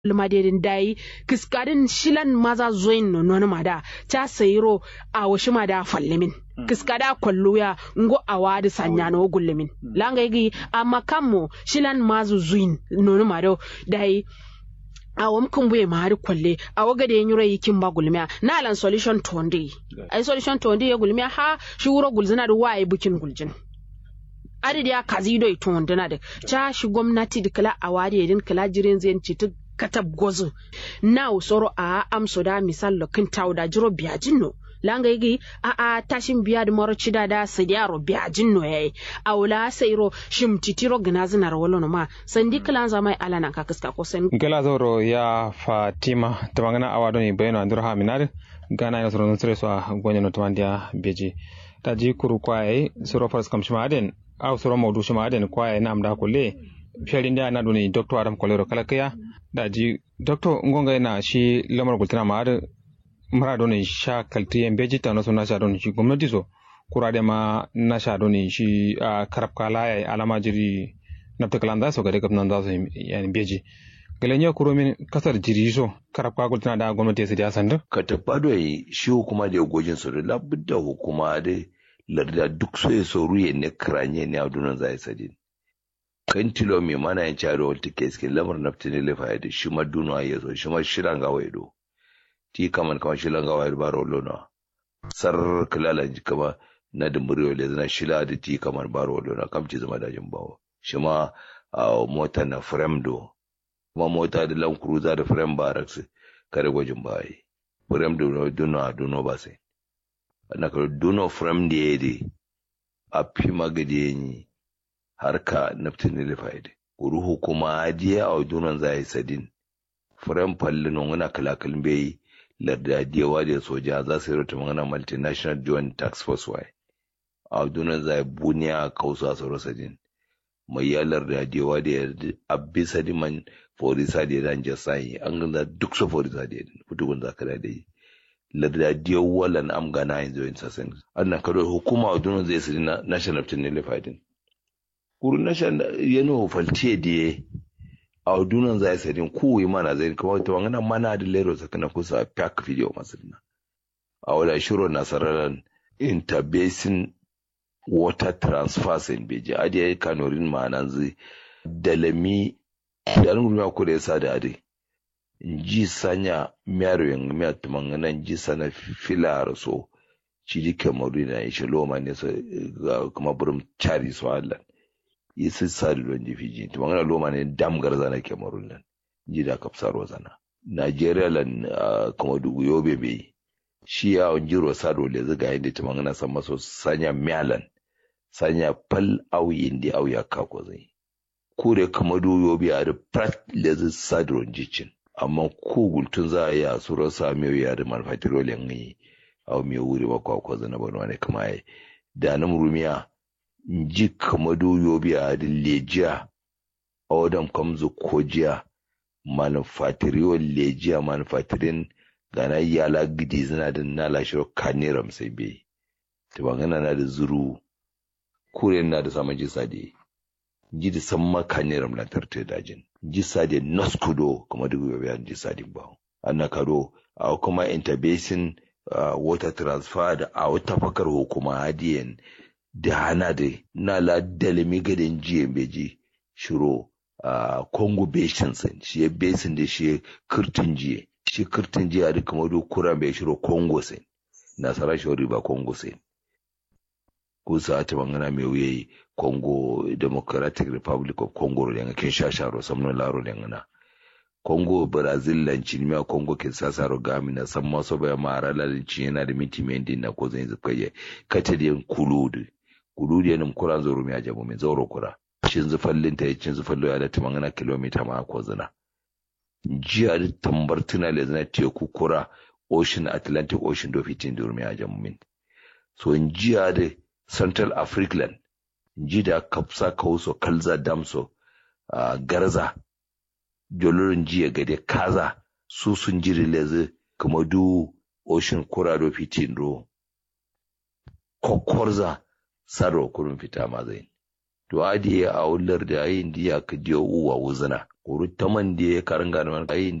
lumadedin dai kiskadin shilan maza zoin no non mada ta sayiro a washi mada fallimin kiskada kolluya ngo awadi sanyano gullimin langa yi amma kammo shilan mazu zuin non mado dai awam kumbuye mahari kwalle awaga da yanyura yikin ba gulmiya na alan solution tonde ai solution tonde ya gulmiya ha shi wuro gulzina da waye bukin guljin adi da kazi do itonde na da cha shi gwamnati da kala awadi yadin kala jirin zai ci ta katab gozu na usoro a amso da misal lokin tawda jiro biyajin no langa yi a tashin biya da maro cida da sadiyaro biyajin no yayi awla sayro shimtitiro gnazina rawolo no ma sandi kala zamai alana ka kiska ko sen gela zoro ya Fatima tamangana awado ni bayno andur ha minar gana ya soro nusre so gonyo no tamandia beji taji kuru kwae soro fars kam shimaden aw soro mawdu shimaden kwae nam da kulle fiyarin da na doni doctor Adam Kolero kalakaya daji doctor ngonga na shi lamar gultana ma da mara doni sha kaltiyen beji ta no sona sha doni shi gwamnati so kurade ma na sha doni shi karab kala ya alama jiri nafta kalanda so gade kapnan da so yani beji galenya kuromin kasar jiri so karab ka gultana da gwamnati sai ya sanda ka tabado shi hukuma da gojin so da labudda hukuma da larda duk so ya so ruye ne kranye ne adunan zai sadin kan tilo mai mana yan caro wata keske lamar naftini lefa da shi ma duno ya zo shi ma shiran ga waido ti kaman shilan ga waido baro lona sar kalala kama na da muriyo le zana shila da ti kaman baro lona kamci zama dajin bawo shi ma mota na frame do kuma mota da Land Cruiser da frame barracks kare gwajin bayi frame do duno ba sai na ka duno frame da yedi a fi magade ni harka naftin da faide ruhu kuma adiya a dunan zai sadin furan fallin wani kalakalin bai larda diyawa da soja za su yi rota magana multinational joint tax force wai a dunan zai buniya kausa su sadin mai yalar da diyawa da abbi sadiman forisa da ran jasai an ganda duk su forisa da fitugun zakara da yi larda diyawa lan am gana yin zoyin sasin annan karo hukuma a dunan zai sadin national naftin da faidin kurun nashan yano faltiye da a dunan zai sadin kuwi mana zai kuma ta wangana mana da lero sakana kusa pack video masirna a wala shiro nasararan interbasin water transfers in beji adiya kanorin ma'anan zai dalami da nan gurmiya ko da yasa da ade ji sanya miyaro yang miya tumangana ji sana filar so ci kamaru na ishe loma ne kuma burum chari so Allah yisi sari don jifiji to magana loma ne dam garza na kemarun nan ji da kafsaro zana Nigeria lan kuma dugu yobe be shi ya onjiro sado le zaga yadda ta magana san maso sanya mialan sanya pal au yindi au ya kako zai kure kuma du yobe a da prat le zai sado jicin amma ko gultun za a yi a suro samiyo ya da manufacturing yi au me wuri ba kwakwa zana ba ne kuma yi da nan rumiya ji kamado yobi a lejiya a wadan kamzo kojiya manufacturing lejiya manufacturing gana yala gidi zina da nala shiro kaniram sai bai ta bangana na da zuru kure na da samun jisa da ji da san ma kaniram na tarte dajin jisa da naskudo kuma duk yobi a jisa da ba an karo a kuma interbasin water transfer da a wata fakar hukuma hadiyan da hana da na la dalimi gadin jiye beji shiro Congo basin shi ya basin da shi kirtin jiye a duka madu kura bai shiro Congo sai nasara shori ba Congo sai kusa ta bangana mai wuyayi Congo Democratic Republic of Congo da yankin shasharo samun laro da yana Congo Brazil lancin miya Congo Kinshasa rogami na san maso bai mara lalancin yana da miti mai na ko zai zukaye kata da yan kudu da yanin kuran zoro mai ajabu mai zauro kura cin zufallin ta cin zufallo ya da tumangana kilomita ma ko zina jiya da tambar tuna da zina teku kura Ocean Atlantic Ocean do fitin da mai ajabu min so jiya da Central African ji da kapsa kauso kalza damso garza jolorin jiya gade kaza su sun jiri lezi kuma du Ocean kura do fitin do kokorza saro kurun fita ma zai to adi a wular da yin diya ka diyo uwa wuzuna kuru taman da ya karanga da man